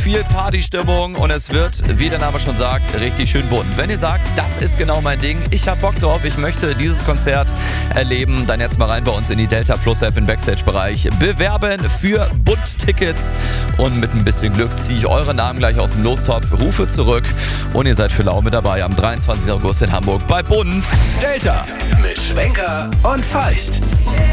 viel Partystimmung und es wird, wie der Name schon sagt, richtig schön bunt. Wenn ihr sagt, das ist genau mein Ding, ich hab Bock drauf, ich möchte dieses Konzert erleben, dann jetzt mal rein bei uns in die Delta Plus App im Backstage-Bereich. Bewerben für Bunt-Tickets und mit ein bisschen Glück ziehe ich eure Namen gleich aus dem Lostopf, rufe zurück und ihr seid für lau mit dabei am 23. August in Hamburg bei Bunt. Delta mit Schwenker und Feist.